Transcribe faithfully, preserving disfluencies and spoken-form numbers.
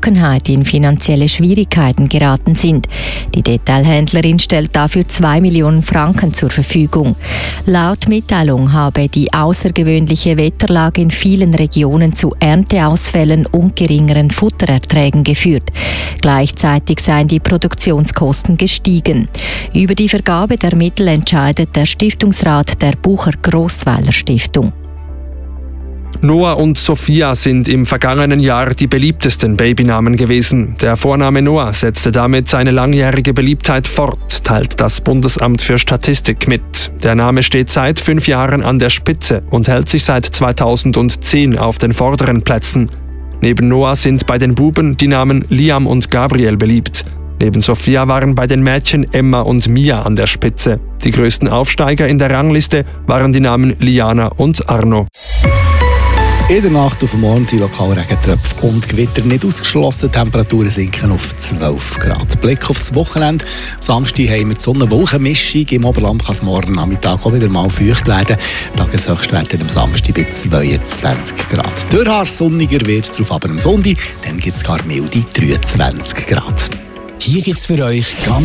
Trockenheit in finanzielle Schwierigkeiten geraten sind. Die Detailhändlerin stellt dafür zwei Millionen Franken zur Verfügung. Laut Mitteilung habe die außergewöhnliche Wetterlage in vielen Regionen zu Ernteausfällen und geringeren Futtererträgen geführt. Gleichzeitig seien die Produktionskosten gestiegen. Über die Vergabe der Mittel entscheidet der Stiftungsrat der Bucher Grossweiler Stiftung. Noah und Sophia sind im vergangenen Jahr die beliebtesten Babynamen gewesen. Der Vorname Noah setzte damit seine langjährige Beliebtheit fort, teilt das Bundesamt für Statistik mit. Der Name steht seit fünf Jahren an der Spitze und hält sich seit zweitausendzehn auf den vorderen Plätzen. Neben Noah sind bei den Buben die Namen Liam und Gabriel beliebt. Neben Sophia waren bei den Mädchen Emma und Mia an der Spitze. Die größten Aufsteiger in der Rangliste waren die Namen Liana und Arno. In der Nacht auf morgen sind lokal Regentröpfe und Gewitter nicht ausgeschlossen. Die Temperaturen sinken auf zwölf Grad. Blick aufs Wochenende. Samstag haben wir die Sonne-Wolken-Mischung. Im Oberland kann es morgen Nachmittag auch wieder mal feucht werden. Tageshöchstwerte am Samstag bei zweiundzwanzig Grad. Durchhaar sonniger wird es darauf, aber am Sonntag dann gibt es gar milde dreiundzwanzig Grad. Hier gibt es für euch ganz